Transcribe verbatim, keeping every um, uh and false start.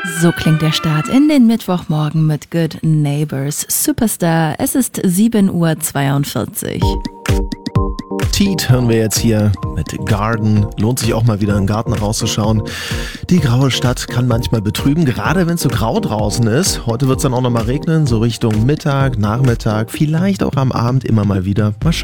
So klingt der Start in den Mittwochmorgen mit Good Neighbors Superstar. Es ist sieben Uhr zweiundvierzig. Teet hören wir jetzt hier mit Garden. Lohnt sich auch mal wieder in den Garten rauszuschauen. Die graue Stadt kann manchmal betrüben, gerade wenn es so grau draußen ist. Heute wird es dann auch noch mal regnen, so Richtung Mittag, Nachmittag, vielleicht auch am Abend immer mal wieder. Mal schauen.